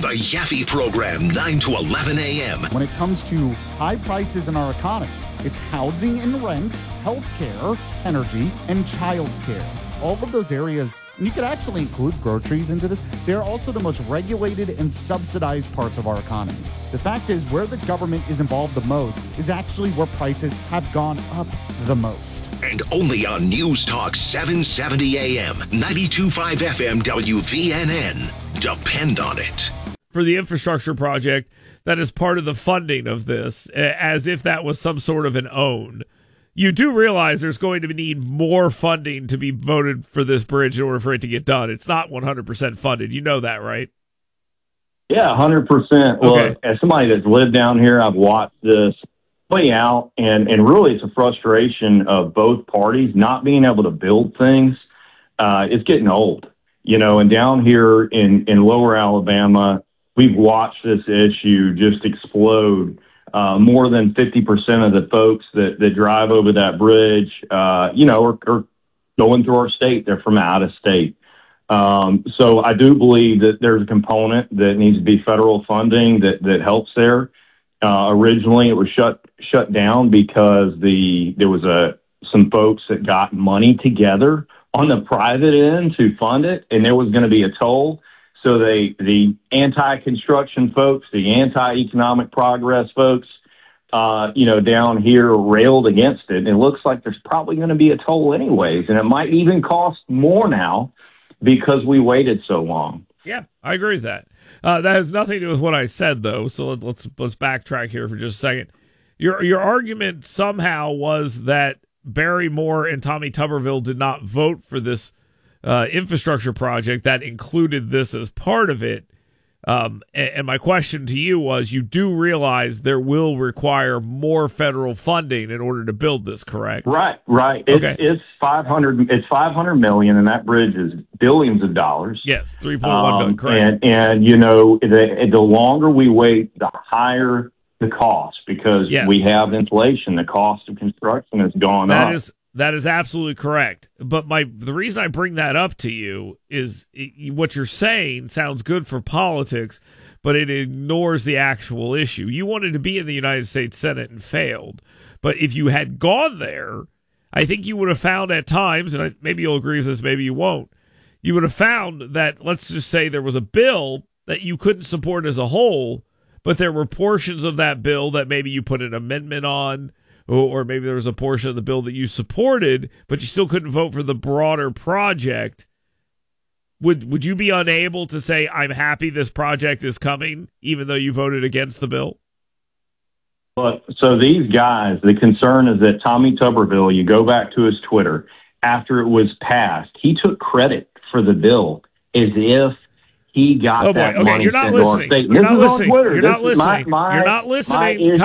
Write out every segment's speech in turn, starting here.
The Yaffe Program, 9 to 11 a.m. When it comes to high prices in our economy, it's housing and rent, healthcare, energy, and childcare. All of those areas, and you could actually include groceries into this, they're also the most regulated and subsidized parts of our economy. The fact is, where the government is involved the most is actually where prices have gone up the most. And only on News Talk 770 AM, 92.5 FM WVNN. Depend on it. For the infrastructure project that is part of the funding of this, as if that was some sort of an own. You do realize there's going to need more funding to be voted for this bridge in order for it to get done. It's not 100% funded. You know that, right? Yeah, 100%. Well, as somebody that's lived down here, I've watched this play out, and really it's a frustration of both parties not being able to build things. It's getting old, and down here in lower Alabama, we've watched this issue just explode. More than 50% of the folks that drive over that bridge, are going through our state. They're from out of state. So I do believe that there's a component that needs to be federal funding that helps there. Originally, it was shut down because there was some folks that got money together on the private end to fund it, and there was going to be a toll. So the anti-construction folks, the anti-economic progress folks, down here railed against it. And it looks like there's probably going to be a toll anyways, and it might even cost more now because we waited so long. Yeah, I agree with that. That has nothing to do with what I said, though. So let's backtrack here for just a second. Your argument somehow was that Barry Moore and Tommy Tuberville did not vote for this infrastructure project that included this as part of it. And my question to you was, you do realize there will require more federal funding in order to build this, correct? Right. Okay. It's $500 million, and that bridge is billions of dollars. Yes, 3.1 billion, correct. And the longer we wait, the higher the cost, because we have inflation. The cost of construction has gone up. That is absolutely correct. But the reason I bring that up to you is what you're saying sounds good for politics, but it ignores the actual issue. You wanted to be in the United States Senate and failed. But if you had gone there, I think you would have found at times, and maybe you'll agree with this, maybe you won't, you would have found that, let's just say there was a bill that you couldn't support as a whole, but there were portions of that bill that maybe you put an amendment on, or maybe there was a portion of the bill that you supported, but you still couldn't vote for the broader project. Would you be unable to say, I'm happy this project is coming, even though you voted against the bill? So these guys, the concern is that Tommy Tuberville, you go back to his Twitter, after it was passed, he took credit for the bill as if he got that money. You're not listening. You're not listening. You're not listening. You're not listening.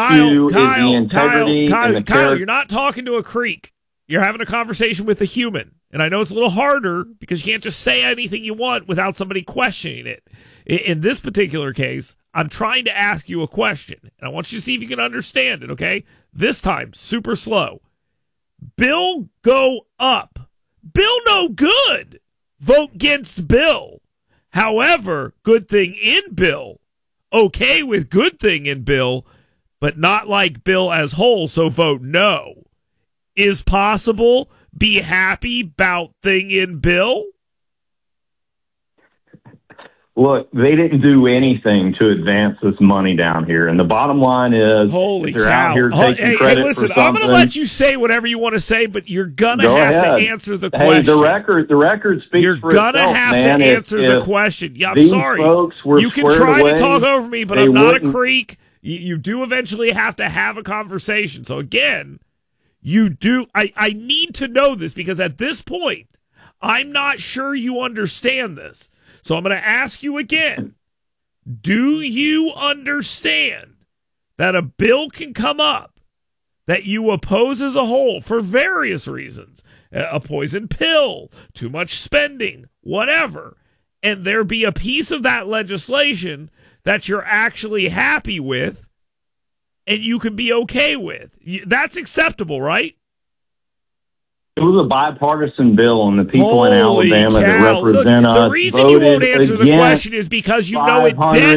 Kyle, you're not talking to a creek. You're having a conversation with a human. And I know it's a little harder because you can't just say anything you want without somebody questioning it. In this particular case, I'm trying to ask you a question, and I want you to see if you can understand it, okay? This time, super slow. Bill go up. Bill no good. Vote against bill. However, good thing in bill. Okay with good thing in bill, but not like bill as whole, so vote no. Is possible. Be happy about thing in bill. Look, they didn't do anything to advance this money down here. And the bottom line is, holy they're cow. out here taking credit listen, for something. I'm going to let you say whatever you want to say, but you're going to have to answer the question. Hey, the record speaks you're for itself, man. You're going to have to answer the question. Yeah, I'm sorry. You can try to talk over me, but I'm not a creek. You do eventually have to have a conversation. So again, you do. I need to know this because at this point, I'm not sure you understand this. So I'm going to ask you again, do you understand that a bill can come up that you oppose as a whole for various reasons, a poison pill, too much spending, whatever, and there be a piece of that legislation that you're actually happy with and you can be okay with? That's acceptable, right? It was a bipartisan bill, and the people in Alabama that represent us the reason you won't answer the question is because you know it did